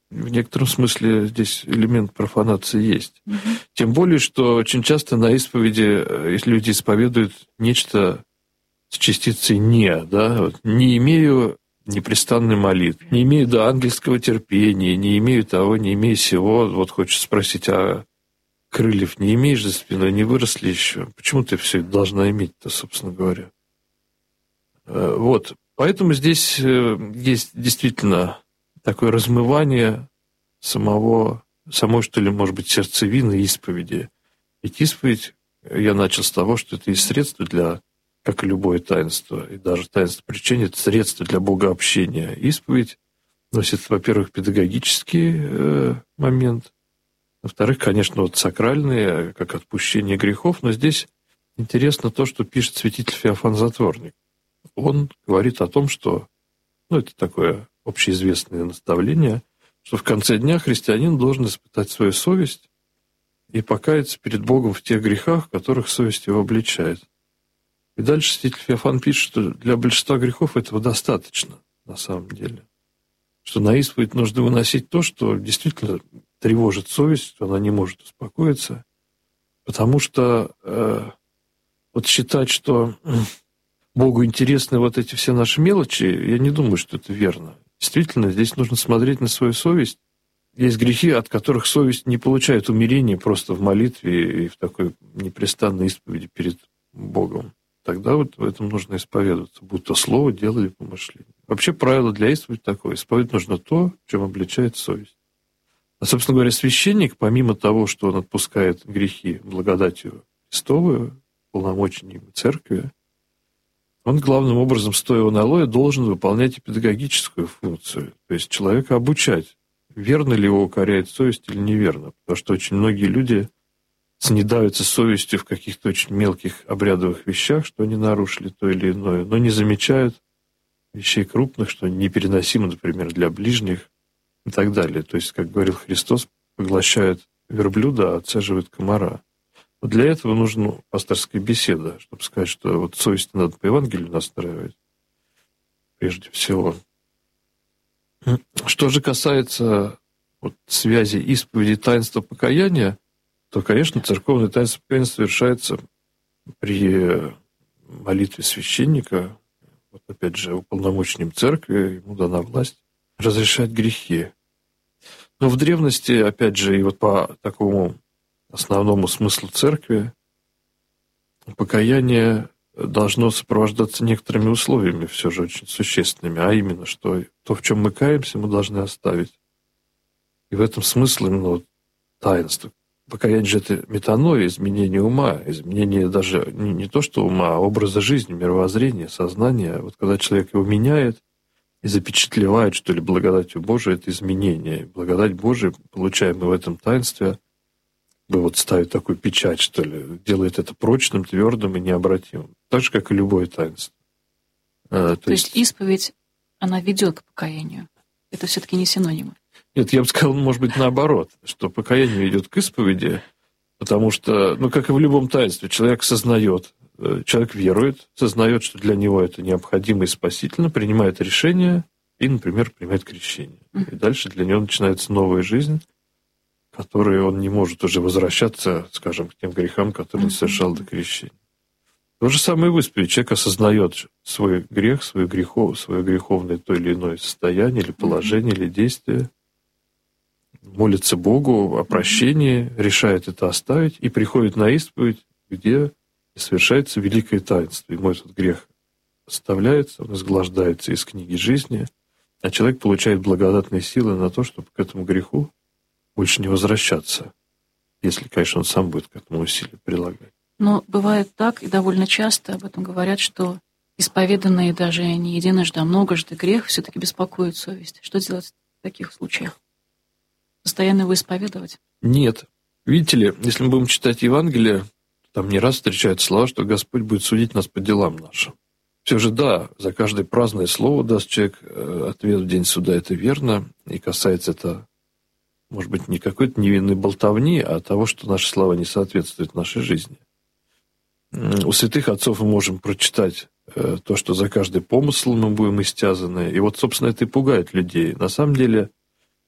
в некотором смысле здесь элемент профанации есть. Тем более, что очень часто на исповеди люди исповедуют нечто с частицей «не», да, вот, не имею непрестанной молитвы, не имею до ангельского терпения, не имею того, не имею сего. Вот хочется спросить, а крыльев не имеешь за спиной, не выросли еще? Почему ты все это должна иметь-то, собственно говоря? Вот, поэтому здесь есть действительно такое размывание самой, что ли, может быть, сердцевины исповеди. Ведь исповедь, я начал с того, что это и средство для, как и любое таинство, и даже таинство причения, это средство для богообщения. Исповедь носит, во-первых, педагогический момент, во-вторых, конечно, вот сакральный, как отпущение грехов, но здесь интересно то, что пишет святитель Феофан Затворник. Он говорит о том, что, это такое общеизвестное наставление, что в конце дня христианин должен испытать свою совесть и покаяться перед Богом в тех грехах, в которых совесть его обличает. И дальше святитель Феофан пишет, что для большинства грехов этого достаточно, на самом деле. Что на исповедь нужно выносить то, что действительно тревожит совесть, что она не может успокоиться, потому что вот считать, что Богу интересны вот эти все наши мелочи, я не думаю, что это верно. Действительно, здесь нужно смотреть на свою совесть. Есть грехи, от которых совесть не получает умирения просто в молитве и в такой непрестанной исповеди перед Богом. Тогда вот в этом нужно исповедоваться, будь то слово, дело или помышление. Вообще правило для исповеди такое. Исповедовать нужно то, в чем обличает совесть. А, собственно говоря, священник, помимо того, что он отпускает грехи благодатью Христовую, полномочиями церкви, он главным образом, стоя у аналоя, должен выполнять и педагогическую функцию. То есть человека обучать, верно ли его укоряет совесть или неверно. Потому что очень многие люди снедаются совестью в каких-то очень мелких обрядовых вещах, что они нарушили то или иное, но не замечают вещей крупных, что непереносимо, например, для ближних и так далее. То есть, как говорил Христос, поглощают верблюда, а отцеживают комара. Вот для этого нужна пасторская беседа, чтобы сказать, что вот совесть надо по Евангелию настраивать, прежде всего. Что же касается вот связи исповеди и таинства покаяния, то, конечно, церковное таинство покаяния совершается при молитве священника, вот опять же, уполномоченным церкви, ему дана власть разрешать грехи. Но в древности, опять же, и вот по такому основному смыслу церкви, покаяние должно сопровождаться некоторыми условиями, все же очень существенными, а именно, что то, в чем мы каемся, мы должны оставить. И в этом смысл именно вот таинство. Покаяние же это метаноя, изменение ума, изменение даже не то, что ума, а образа жизни, мировоззрения, сознания. Вот когда человек его меняет и запечатлевает, что ли, благодатью Божией, это изменение. Благодать Божия, получаемая в этом таинстве, вот ставит такую печать, что ли, делает это прочным, твердым и необратимым. Так же, как и любое таинство. То есть исповедь, она ведет к покаянию. Это все-таки не синонимы. Нет, я бы сказал, может быть, наоборот, что покаяние идет к исповеди, потому что, как и в любом таинстве, человек сознает, человек верует, сознает, что для него это необходимо и спасительно, принимает решение и, например, принимает крещение. И дальше для него начинается новая жизнь, в которой он не может уже возвращаться, скажем, к тем грехам, которые он совершал до крещения. То же самое в исповеди. Человек осознает свой грех, свое греховное то или иное состояние, или положение, или действие, молится Богу о прощении, решает это оставить и приходит на исповедь, где совершается великое таинство. Ему этот грех оставляется, он изглаждается из книги жизни, а человек получает благодатные силы на то, чтобы к этому греху больше не возвращаться, если, конечно, он сам будет к этому усилию прилагать. Но бывает так, и довольно часто об этом говорят, что исповеданный даже не единожды, а многожды грех все-таки беспокоит совесть. Что делать в таких случаях? Постоянно его исповедовать? Нет. Видите ли, если мы будем читать Евангелие, там не раз встречаются слова, что Господь будет судить нас по делам нашим. Все же да, за каждое праздное слово даст человек ответ в день суда, это верно, и касается это, может быть, не какой-то невинной болтовни, а того, что наши слова не соответствуют нашей жизни. У святых отцов мы можем прочитать то, что за каждый помысл мы будем истязаны. И вот, собственно, это и пугает людей. На самом деле,